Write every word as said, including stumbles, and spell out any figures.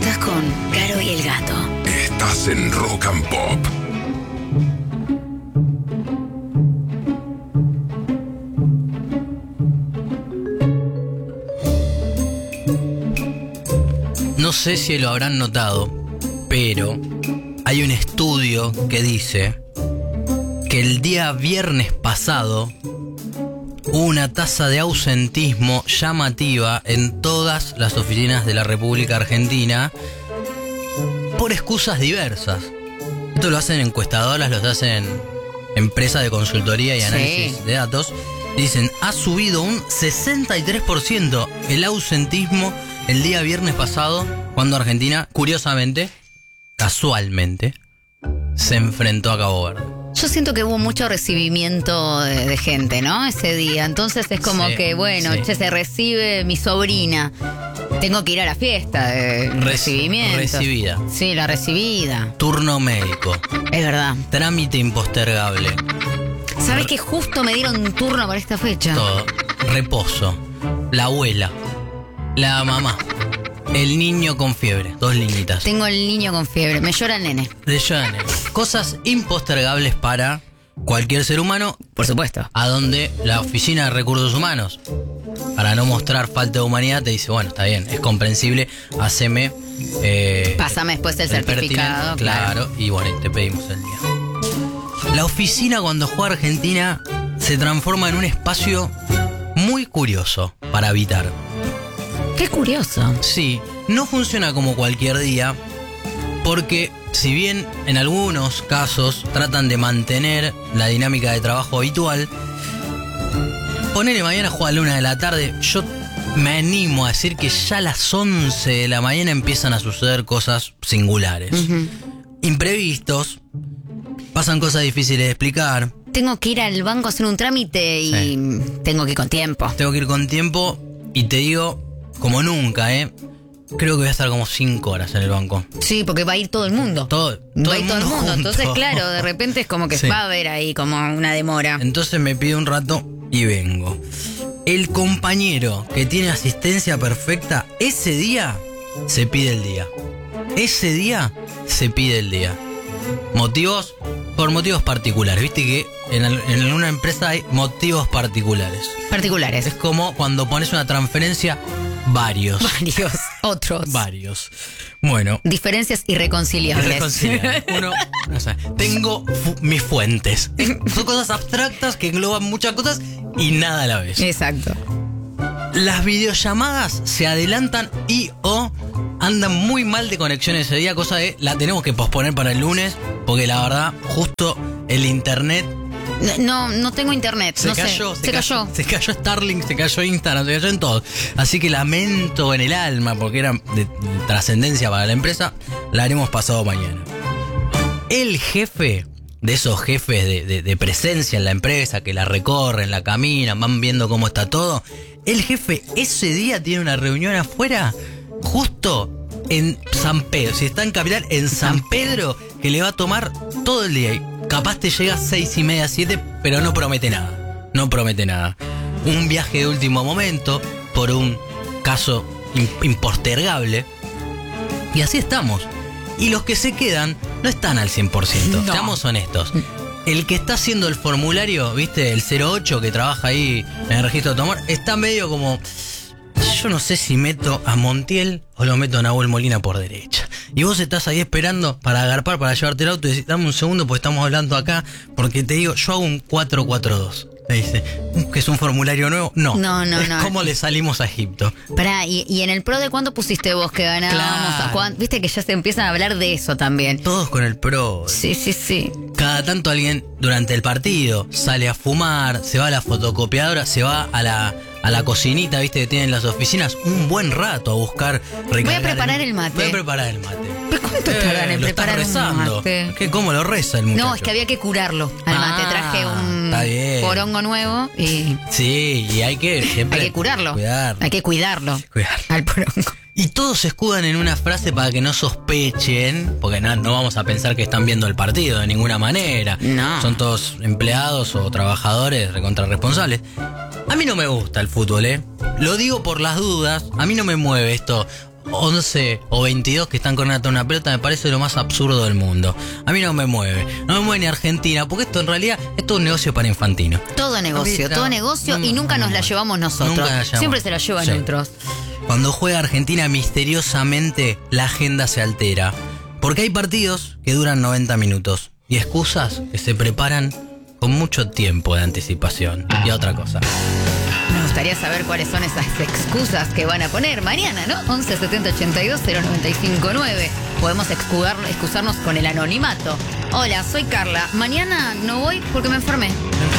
Estás con Caro y el Gato. Estás en Rock and Pop. No sé si lo habrán notado, pero hay un estudio que dice que el día viernes pasado hubo una tasa de ausentismo llamativa en todas las oficinas de la República Argentina por excusas diversas. Esto lo hacen encuestadoras, lo hacen empresas de consultoría y análisis sí. de datos. Dicen, ha subido un sesenta y tres por ciento el ausentismo el día viernes pasado, cuando Argentina, curiosamente, casualmente, se enfrentó a Cabo Verde. Yo siento que hubo mucho recibimiento de, de gente, ¿no? Ese día. Entonces es como sí, que, bueno, sí. che, se recibe mi sobrina. Tengo que ir a la fiesta de Re- recibimiento. Recibida. Sí, la recibida. Turno médico. Es verdad. Trámite impostergable. ¿Sabes que justo me dieron un turno para esta fecha? Todo. Reposo. La abuela. La mamá. El niño con fiebre. Dos liñitas. Tengo el niño con fiebre. Me llora el nene. Le llora el nene. Cosas impostergables para cualquier ser humano. Por supuesto. A donde la Oficina de Recursos Humanos, para no mostrar falta de humanidad, te dice, bueno, está bien, es comprensible, haceme... Eh, Pásame después el, el certificado. Claro, claro, y bueno, te pedimos el día. La oficina, cuando juega Argentina, se transforma en un espacio muy curioso para habitar. Qué curioso. Sí, no funciona como cualquier día, porque si bien en algunos casos tratan de mantener la dinámica de trabajo habitual, ponele mañana juega a la una de la tarde, yo me animo a decir que ya a las once de la mañana empiezan a suceder cosas singulares. Uh-huh. Imprevistos, pasan cosas difíciles de explicar. Tengo que ir al banco a hacer un trámite y sí. tengo que ir con tiempo. Tengo que ir con tiempo y te digo, como nunca, ¿eh? Creo que voy a estar como cinco horas en el banco. Sí, porque va a ir todo el mundo. Todo, todo va a ir todo el mundo. Junto. Entonces, claro, de repente es como que sí. va a haber ahí como una demora. Entonces me pido un rato y vengo. El compañero que tiene asistencia perfecta, ese día se pide el día. Ese día se pide el día. ¿Motivos? Por motivos particulares. Viste que en, el, en una empresa hay motivos particulares. Particulares. Es como cuando pones una transferencia... Varios. Varios. Otros. Varios. Bueno. Diferencias irreconciliables. Irreconciliables. Uno, no sé. Tengo fu- mis fuentes. Son cosas abstractas que engloban muchas cosas y nada a la vez. Exacto. Las videollamadas se adelantan y o andan muy mal de conexión ese día, cosa de la tenemos que posponer para el lunes, porque la verdad, justo el internet... No, no tengo internet. Se no cayó, sé. se, se cayó. cayó. Se cayó Starlink, se cayó Instagram, se cayó en todo. Así que lamento en el alma, porque era de, de trascendencia para la empresa, la haremos pasado mañana. El jefe de esos jefes de, de, de presencia en la empresa, que la recorren, la caminan, van viendo cómo está todo, el jefe ese día tiene una reunión afuera, justo en San Pedro. Si está en Capital, en San Pedro, que le va a tomar todo el día. Capaz te llega a seis y media, siete, pero no promete nada. No promete nada. Un viaje de último momento por un caso impostergable. Y así estamos. Y los que se quedan no están al cien por ciento. No. Seamos honestos. El que está haciendo el formulario, viste, el cero ocho que trabaja ahí en el registro de automóvil, está medio como... Yo no sé si meto a Montiel o lo meto a Nahuel Molina por derecha. Y vos estás ahí esperando para agarpar, para llevarte el auto y decís, dame un segundo porque estamos hablando acá, porque te digo, yo hago un cuatro cuatro dos. Me dice, ¿que es un formulario nuevo? No, no, no. Es no. como le salimos a Egipto. Pará, y, y en el pro de cuánto pusiste vos que ganábamos, claro. a cuán, viste que ya se empiezan a hablar de eso también. Todos con el pro. Sí, sí, sí. Cada tanto alguien durante el partido sale a fumar, se va a la fotocopiadora, se va a la, a la cocinita, viste, que tienen las oficinas, un buen rato a buscar recargar. Voy a preparar el, el mate. Voy a preparar el mate. ¿Pero cuánto estarán eh, en lo preparar estás un rezando. mate? ¿Qué, ¿Cómo lo reza el muchacho? No, es que había que curarlo al ah, mate. Traje un está bien. porongo nuevo y... Sí, y hay que siempre... Hay que curarlo. Cuidarlo. Hay que cuidarlo. Cuidarlo. Al porongo. Y todos se escudan en una frase para que no sospechen, porque no, no vamos a pensar que están viendo el partido de ninguna manera. No. Son todos empleados o trabajadores recontrarresponsables. A mí no me gusta el fútbol, ¿eh? Lo digo por las dudas. A mí no me mueve esto. once o veintidós que están corriendo una pelota me parece lo más absurdo del mundo. A mí no me mueve. No me mueve ni Argentina, porque esto en realidad es todo un negocio para infantinos. Todo negocio, Mira, todo negocio no, y nunca no, nos la no, llevamos nosotros. nunca la llevamos. Siempre se la llevan Sí. otros. Cuando juega Argentina, misteriosamente la agenda se altera. Porque hay partidos que duran noventa minutos y excusas que se preparan con mucho tiempo de anticipación. Y otra cosa. Me gustaría saber cuáles son esas excusas que van a poner mañana, ¿no? once setenta ochenta y dos cero noventa y cinco nueve. Podemos excusar, excusarnos con el anonimato. Hola, soy Carla. Mañana no voy porque me enfermé.